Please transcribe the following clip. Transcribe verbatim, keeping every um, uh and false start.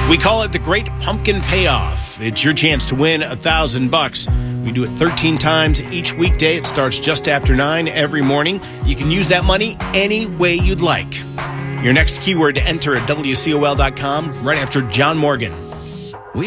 We call it the Great Pumpkin Payoff. It's your chance to win a thousand bucks. We do it thirteen times each weekday. It starts just after nine every morning. You can use that money any way you'd like. Your next keyword to enter at W C O L dot com right after John Morgan.